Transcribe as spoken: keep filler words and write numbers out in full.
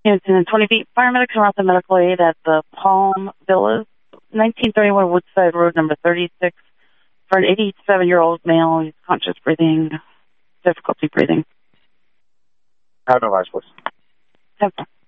Within twenty feet, paramedics are out the medical aid at the Palm Villas, nineteen thirty-one Woodside Road, number thirty-six, for an eighty-seven-year-old male. He's conscious breathing, difficulty breathing. Have no license. Okay.